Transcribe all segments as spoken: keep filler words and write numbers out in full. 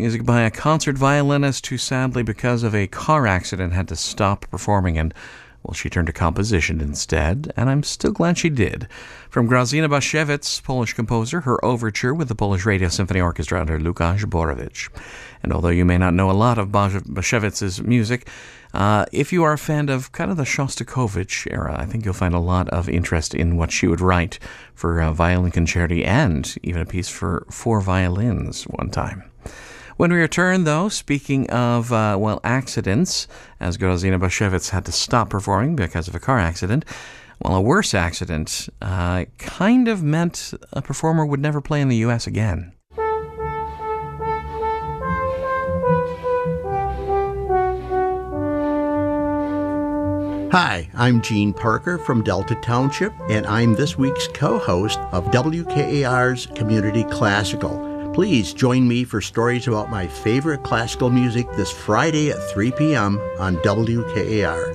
Music by a concert violinist who sadly, because of a car accident, had to stop performing, and, well, she turned to composition instead, and I'm still glad she did. From Grażyna Basiewicz, Polish composer, her overture with the Polish Radio Symphony Orchestra under Łukasz Borowicz. And although you may not know a lot of Basiewicz's music, uh, if you are a fan of kind of the Shostakovich era, I think you'll find a lot of interest in what she would write for uh, violin concerti and even a piece for four violins one time. When we return, though, speaking of, uh, well, accidents, as Grażyna Basiewicz had to stop performing because of a car accident, well, a worse accident uh, kind of meant a performer would never play in the U S again. Hi, I'm Gene Parker from Delta Township, and I'm this week's co-host of W K A R's Community Classical. Please join me for stories about my favorite classical music this Friday at three p.m. on W K A R.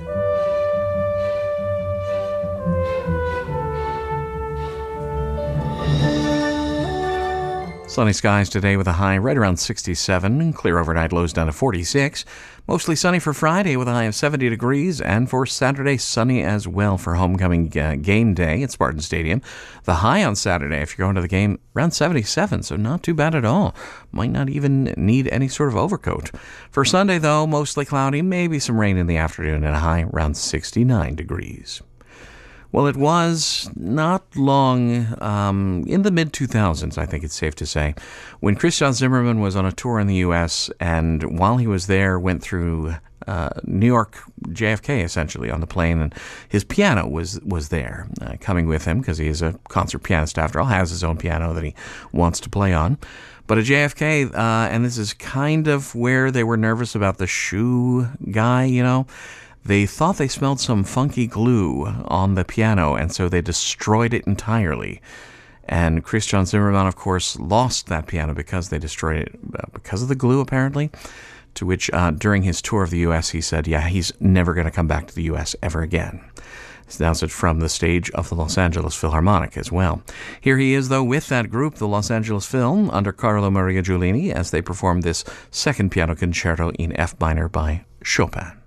Sunny skies today with a high right around sixty-seven. Clear overnight, lows down to forty-six. Mostly sunny for Friday with a high of seventy degrees. And for Saturday, sunny as well for homecoming uh, game day at Spartan Stadium. The high on Saturday, if you're going to the game, around seventy-seven, so not too bad at all. Might not even need any sort of overcoat. For Sunday, though, mostly cloudy, maybe some rain in the afternoon, and a high around sixty-nine degrees. Well, it was not long, um, in the mid two thousands, I think it's safe to say, when Christian Zimmermann was on a tour in the U S, and while he was there, went through uh, New York J F K, essentially, on the plane, and his piano was, was there, uh, coming with him, because he is a concert pianist, after all, has his own piano that he wants to play on. But at J F K, uh, and this is kind of where they were nervous about the shoe guy, you know, they thought they smelled some funky glue on the piano, and so they destroyed it entirely. And Christian Zimmermann, of course, lost that piano because they destroyed it, uh, because of the glue, apparently. To which, uh, during his tour of the U S, he said, yeah, he's never going to come back to the U S ever again. He announced it from the stage of the Los Angeles Philharmonic as well. Here he is, though, with that group, the Los Angeles Film, under Carlo Maria Giulini, as they perform this second piano concerto in F minor by Chopin.